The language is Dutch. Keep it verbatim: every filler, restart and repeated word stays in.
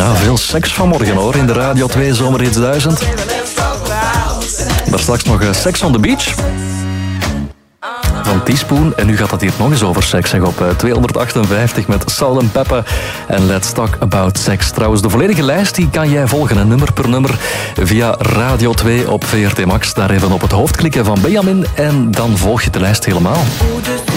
Ja, veel seks vanmorgen hoor, in de Radio twee Zomerhits duizend. Daar straks nog Sex on the Beach van Teaspoon. En nu gaat het hier nog eens over seks, zeg, op tweehonderdachtenvijftig met Salt and Pepper en Let's Talk About Sex. Trouwens, de volledige lijst die kan jij volgen, een nummer per nummer, via Radio twee op V R T Max. Daar even op het hoofd klikken van Benjamin en dan volg je de lijst helemaal.